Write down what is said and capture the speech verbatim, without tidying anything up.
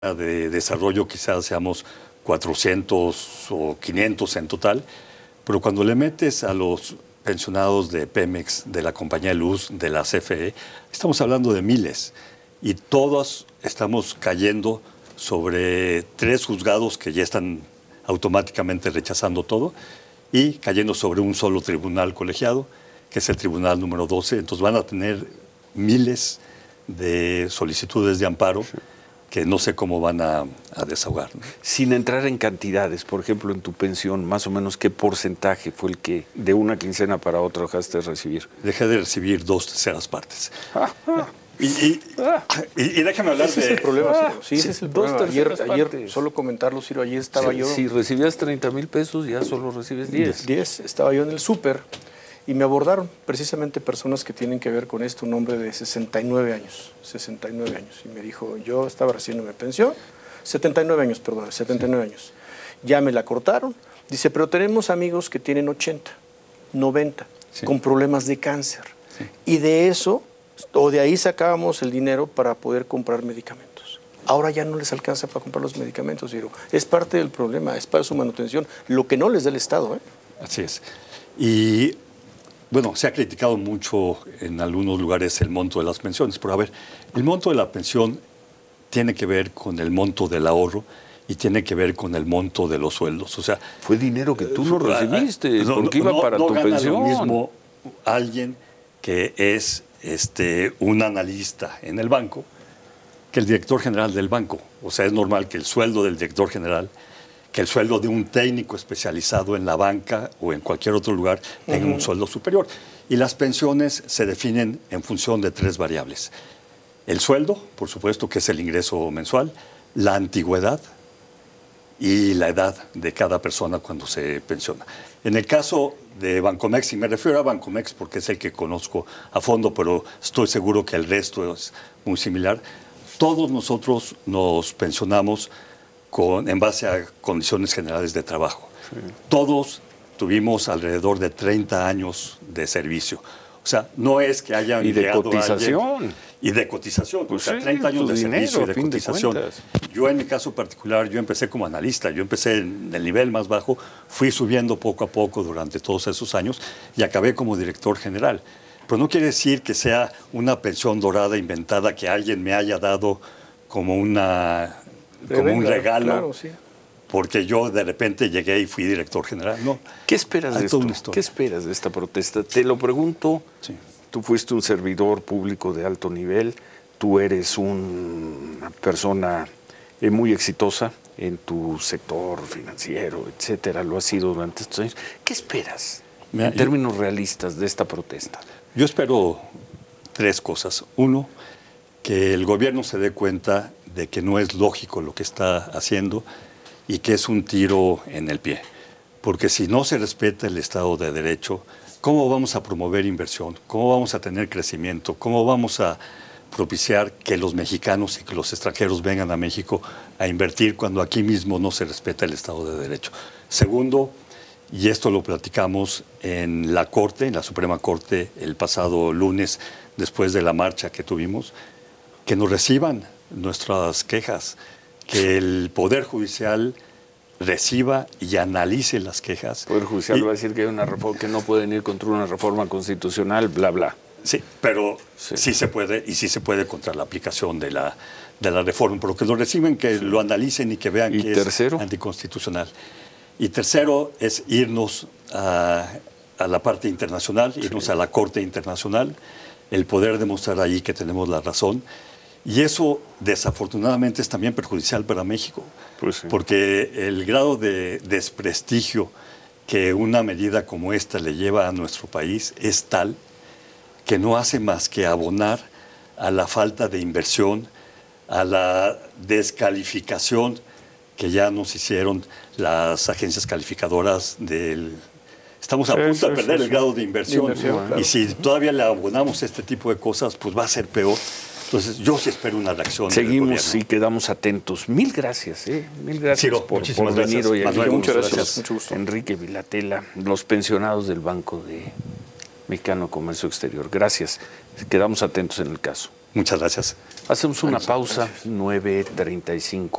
de desarrollo quizás seamos cuatrocientos o quinientos en total, pero cuando le metes a los pensionados de Pemex, de la compañía de luz, de la C F E, estamos hablando de miles y todos estamos cayendo sobre tres juzgados que ya están automáticamente rechazando todo y cayendo sobre un solo tribunal colegiado, que es el tribunal número doce. Entonces van a tener miles de solicitudes de amparo que no sé cómo van a, a desahogar, ¿no? Sin entrar en cantidades, por ejemplo, en tu pensión, más o menos, ¿qué porcentaje fue el que de una quincena para otra dejaste de recibir? Dejé de recibir dos terceras partes. Ah, ah, y, y, ah, y, y déjame hablar ese de... Ese es el problema, Ciro. Sí, sí, ese es el dos problema. Ayer, ayer, solo comentarlo, Ciro, ayer estaba sí, yo... Si recibías treinta mil pesos, ya solo recibes diez. diez, estaba yo en el súper y me abordaron precisamente personas que tienen que ver con esto, un hombre de sesenta y nueve años, sesenta y nueve años, y me dijo, yo estaba recibiendo mi pensión, setenta y nueve años, perdón, setenta y nueve sí. años, ya me la cortaron, dice, pero tenemos amigos que tienen ochenta, noventa, sí. con problemas de cáncer, sí. y de eso, o de ahí sacábamos el dinero para poder comprar medicamentos. Ahora ya no les alcanza para comprar los medicamentos, Ciro. Es parte del problema, es para su manutención, lo que no les da el Estado, ¿eh? Así es. Y bueno, se ha criticado mucho en algunos lugares el monto de las pensiones, pero a ver, el monto de la pensión tiene que ver con el monto del ahorro y tiene que ver con el monto de los sueldos. O sea, fue dinero que tú no recibiste, no, porque iba no, para no tu gana pensión. Lo mismo alguien que es este, un analista en el banco que el director general del banco. O sea, es normal que el sueldo del director general, que el sueldo de un técnico especializado en la banca o en cualquier otro lugar tenga uh-huh. un sueldo superior. Y las pensiones se definen en función de tres variables. El sueldo, por supuesto, que es el ingreso mensual, la antigüedad y la edad de cada persona cuando se pensiona. En el caso de Bancomex, y me refiero a Bancomex porque es el que conozco a fondo, pero estoy seguro que el resto es muy similar, todos nosotros nos pensionamos Con, en base a condiciones generales de trabajo. Sí. Todos tuvimos alrededor de treinta años de servicio. O sea, no es que hayan y de cotización. Alguien, y de cotización. Pues o sea, sí, treinta años de dinero, servicio y de cotización. De yo en mi caso particular, yo empecé como analista. Yo empecé en el nivel más bajo, fui subiendo poco a poco durante todos esos años y acabé como director general. Pero no quiere decir que sea una pensión dorada inventada que alguien me haya dado como una... como venga, un regalo, claro, sí. porque yo de repente llegué y fui director general. No. ¿Qué esperas de esto? ¿Qué esperas de esta protesta? Te lo pregunto, sí. Tú fuiste un servidor público de alto nivel, tú eres un, una persona eh, muy exitosa en tu sector financiero, etcétera, lo has sido durante estos años. ¿Qué esperas Mira, en términos yo, realistas de esta protesta? Yo espero tres cosas. Uno, que el gobierno se dé cuenta de que no es lógico lo que está haciendo y que es un tiro en el pie. Porque si no se respeta el Estado de Derecho, ¿cómo vamos a promover inversión? ¿Cómo vamos a tener crecimiento? ¿Cómo vamos a propiciar que los mexicanos y que los extranjeros vengan a México a invertir cuando aquí mismo no se respeta el Estado de Derecho? Segundo, y esto lo platicamos en la Corte, en la Suprema Corte, el pasado lunes, después de la marcha que tuvimos, que nos reciban nuestras quejas, que el Poder Judicial reciba y analice las quejas. El Poder Judicial y, va a decir que hay una reforma, que no pueden ir contra una reforma constitucional, bla, bla. Sí, pero sí, sí se puede, y sí se puede contra la aplicación de la, de la reforma, pero que lo reciben, que sí. lo analicen y que vean ¿Y que tercero? es anticonstitucional. Y tercero es irnos a, a la parte internacional, irnos sí. a la Corte Internacional, el poder demostrar ahí que tenemos la razón. Y eso, desafortunadamente, es también perjudicial para México, pues sí. porque el grado de desprestigio que una medida como esta le lleva a nuestro país es tal que no hace más que abonar a la falta de inversión, a la descalificación que ya nos hicieron las agencias calificadoras del... Estamos a punto sí, de perder sí, el sí. grado de inversión, de inversión claro. Y si todavía le abonamos este tipo de cosas, pues va a ser peor. Entonces, yo sí espero una reacción. Seguimos y quedamos atentos. Mil gracias, ¿eh? Mil gracias Ciro, por, por gracias. venir hoy aquí. Muchas gracias. gracias. Mucho gusto. Enrique Vilatela, los pensionados del Banco de Mexicano de Comercio Exterior. Gracias. Quedamos atentos en el caso. Muchas gracias. Hacemos una pausa, nueve treinta y cinco.